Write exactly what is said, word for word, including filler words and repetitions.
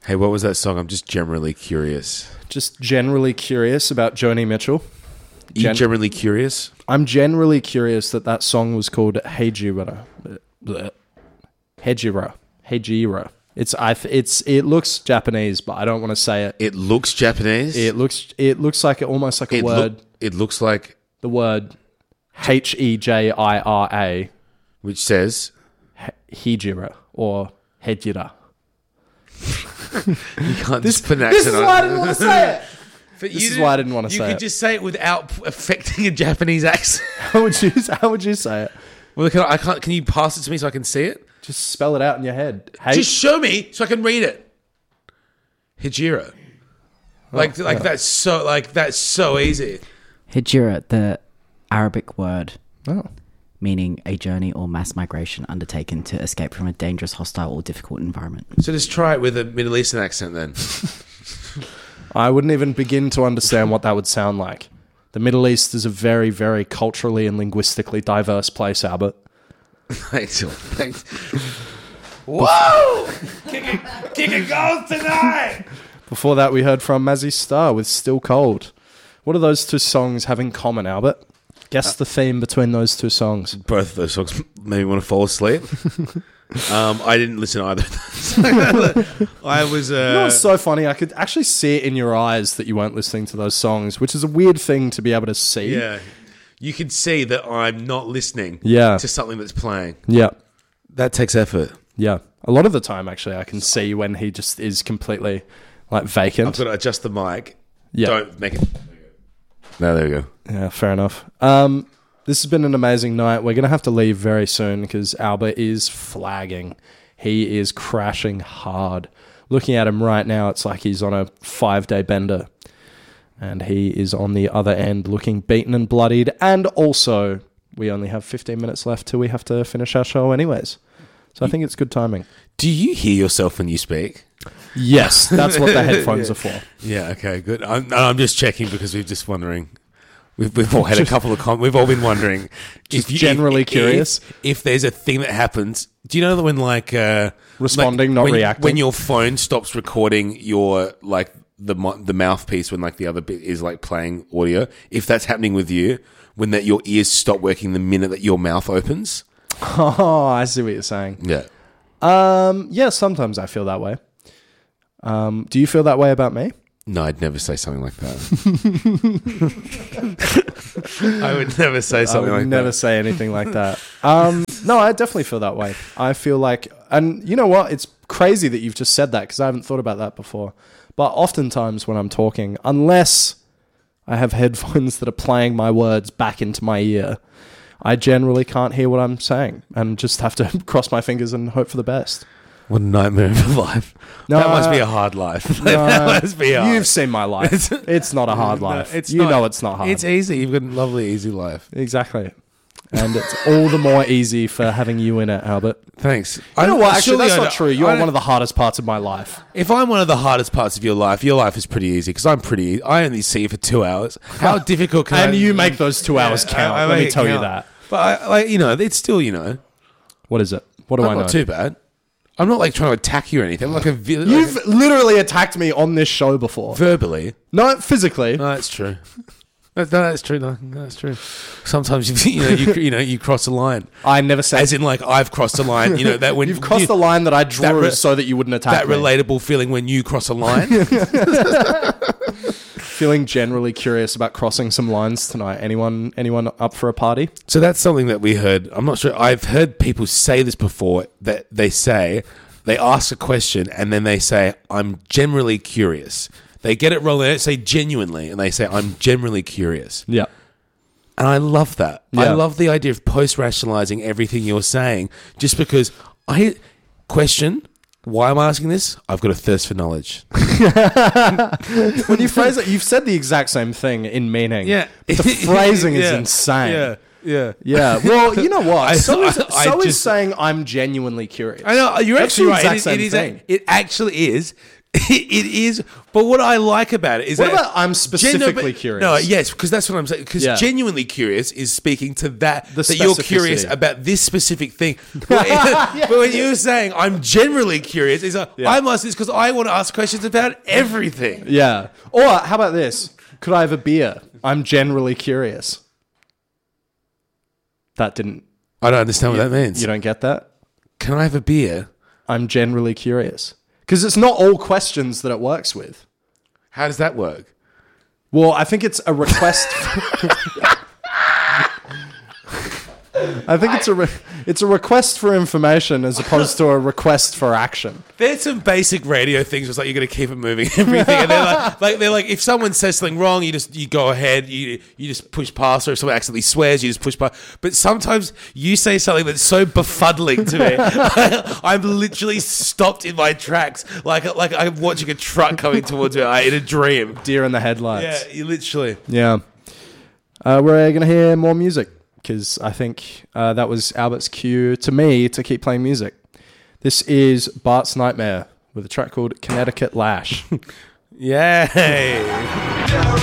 Hey, what was that song? I'm just generally curious. Just generally curious about Joni Mitchell. Gen- you generally curious? I'm generally curious that that song was called Hejira. Hejira. Hejira. It's I. Th- it's it looks Japanese, but I don't want to say it. It looks Japanese. It looks. It looks like almost like a it word. Look, it looks like the word H E J I R A, which says Hejira or Hejira. You can't this, just put an This accent is on why I didn't want to say it. But this is why I didn't want to say it. You could just say it without affecting a Japanese accent. How would you? How would you say it? Well, can I, I can't. Can you pass it to me so I can see it? Just spell it out in your head. H- just show me so I can read it. Hejira. Like, oh, like yeah. that's so, like that's so easy. Hijra, the Arabic word, oh. meaning a journey or mass migration undertaken to escape from a dangerous, hostile, or difficult environment. So just try it with a Middle Eastern accent then. I wouldn't even begin to understand what that would sound like. The Middle East is a very, very culturally and linguistically diverse place, Albert. Thanks. Thanks. Whoa! Kicking, kicking goals tonight! Before that, we heard from Mazzy Star with Still Cold. What do those two songs have in common, Albert? Guess uh, the theme between those two songs. Both of those songs made me want to fall asleep. um, I didn't listen either. I was... Uh, you know what's so funny? I could actually see it in your eyes that you weren't listening to those songs, which is a weird thing to be able to see. Yeah. You can see that I'm not listening yeah. to something that's playing. Yeah. That takes effort. Yeah. A lot of the time, actually, I can see when he just is completely like vacant. I've got to adjust the mic. Yeah. Don't make it... No, there we go. Yeah, fair enough. Um, this has been an amazing night. We're going to have to leave very soon because Albert is flagging. He is crashing hard. Looking at him right now, it's like he's on a five-day bender. And he is on the other end looking beaten and bloodied. And also, we only have fifteen minutes left till we have to finish our show anyways. So I think it's good timing. Do you hear yourself when you speak? Yes, that's what the headphones yeah. are for. Yeah, okay, good. I'm, I'm just checking because we're just wondering. We've, we've all had a couple of comments. We've all been wondering. If you, generally if, curious. If, if there's a thing that happens. Do you know that when like... Uh, Responding, like not when, reacting? When your phone stops recording your... like the the mouthpiece when like the other bit is like playing audio. If that's happening with you, when that your ears stop working the minute that your mouth opens. Oh, I see what you're saying. Yeah. Um. Yeah, sometimes I feel that way. Um. Do you feel that way about me? No, I'd never say something like that. I would never say something I would like never that. say anything like that. Um, no, I definitely feel that way. I feel like, and you know what? It's crazy that you've just said that because I haven't thought about that before. But oftentimes when I'm talking, unless I have headphones that are playing my words back into my ear, I generally can't hear what I'm saying and just have to cross my fingers and hope for the best. What a nightmare of a life. No, that must be a hard life. No, that must be hard. You've seen my life. It's not a hard life. No, it's you not, know it's not hard. It's easy. You've got a lovely, easy life. Exactly. And it's all the more easy for having you in it, Albert. Thanks. You I know what? Actually, that's I not true. You're one of the hardest parts of my life. If I'm one of the hardest parts of your life, your life is pretty easy because I'm pretty... I only see you for two hours. How difficult can and I... And you make those two hours yeah, count. I, I Let me tell count. you that. But, I, like, you know, it's still, you know... What is it? What do I'm I know? not too bad. I'm not like trying to attack you or anything. I'm like a... Like You've a, literally attacked me on this show before. Verbally. Not physically. No, that's true. No, that's true. No, that's true. Sometimes you, you know you, you know you cross a line. I never said, as in like I've crossed a line. You know that when you've crossed you, the line that I drew that re- so that you wouldn't attack that me. relatable feeling when you cross a line. Feeling generally curious about crossing some lines tonight. Anyone, anyone up for a party? So that's something that we heard. I'm not sure. I've heard people say this before. That they say they ask a question and then they say, "I'm generally curious." They get it wrong. They don't say genuinely, and they say, "I'm generally curious." Yeah. And I love that. Yeah. I love the idea of post-rationalizing everything you're saying just because I question, why am I asking this? I've got a thirst for knowledge. When you phrase it, you've said the exact same thing in meaning. Yeah. But the phrasing yeah. is insane. Yeah. Yeah. Yeah. Well, you know what? I, so is, I, so I is just, saying I'm genuinely curious. I know. You're That's actually the right. exact It is, same it, is thing. a, it actually is. It is, but what I like about it is What that about I'm specifically Genu- curious? No, yes, because that's what I'm saying. Because Yeah. genuinely curious is speaking to that The that you're curious specificity. about this specific thing. But, but when you're saying I'm generally curious, is like, Yeah. I'm asking this because I want to ask questions about everything. Yeah. Or how about this? Could I have a beer? I'm generally curious. That didn't. I don't understand what that means. You don't get that? Can I have a beer? I'm generally curious. Because it's not all questions that it works with. How does that work? Well, I think it's a request. I think it's a re- it's a request for information as opposed to a request for action. There's some basic radio things. It's like you're going to keep it moving, everything. And they're like, like they're like, if someone says something wrong, you just you go ahead, you you just push past. Or if someone accidentally swears, you just push past. But sometimes you say something that's so befuddling to me, I'm literally stopped in my tracks, like like I'm watching a truck coming towards me in a dream. Deer in the headlights. Yeah, you literally. Yeah. Uh, we're going to hear more music because I think uh, that was Albert's cue to me to keep playing music. This is Bart's Nightmare with a track called Connecticut Lash. Yay.